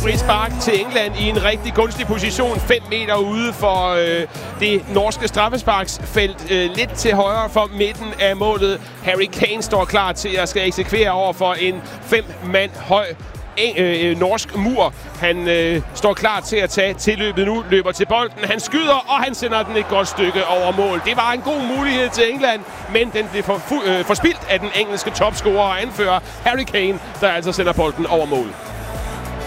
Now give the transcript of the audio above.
frispark til England i en rigtig gunstig position. 5 meter ude for det norske straffesparksfelt. Lidt til højre for midten af målet. Harry Kane står klar til at skal eksekvere over for en 5-mand høj norsk mur. Han står klar til at tage tilløbet nu, løber til bolden, han skyder, og han sender den et godt stykke over mål. Det var en god mulighed til England, men den blev forspildt af den engelske topscorer og anfører Harry Kane, der altså sender bolden over mål.